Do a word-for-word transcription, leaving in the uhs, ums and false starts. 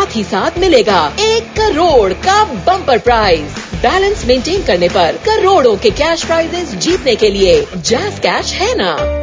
साथ ही साथ मिलेगा एक करोड़ का बम्पर प्राइज। बैलेंस मेंटेन करने पर करोड़ों के कैश प्राइजेस जीतने के लिए जैज़ कैश है ना।